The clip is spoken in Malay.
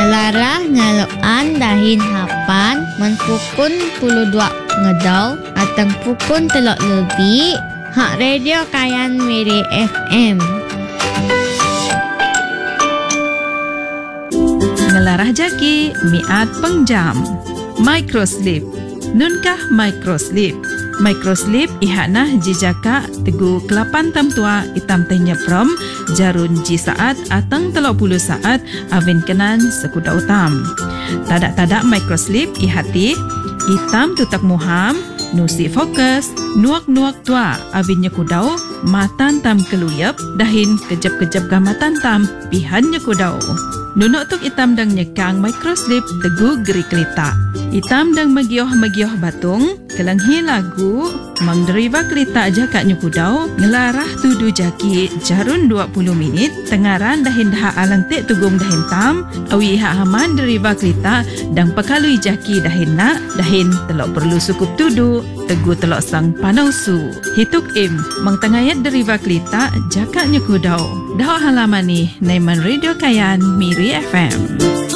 Ngelarah ngaloan dahin hapan menpukun 22 ngedau atang pukun 3 lebih hak Radio Kayan Miri FM. Ngelarah jaki miat pengjam. Microslip. Nunkah microslip? Microslip ihanah jijaka tegu kelapan tam tua itam tehnya prom jarun ji saat atang 30 saat avin kenan sekuda utam. Tadak-tadak microslip ihati itam tutak muham nusi fokus nuak-nuak tua avinnya kudau matan tam keluyap dahin kejap-kejap gamatan tam pihannya kudau. Nunok tuk itam dang nyekang microslip tegu geri kelita. Itam dang magioh-magioh batung kelenghi lagu mangderiva kelita jaka nyukudau ngelarah tudu jaki jarun 20 minit tengaran dahin dah alang tek tugong dahin tam awi ha haman deriva kelita dang pakalui jaki dahin nak dahin telok perlu sukup tudu tegu telok sang panausu hituk im mang tengayat deriva kelita jaka nyukudau dah halaman ni Naiman Radio Kayan Miri FM.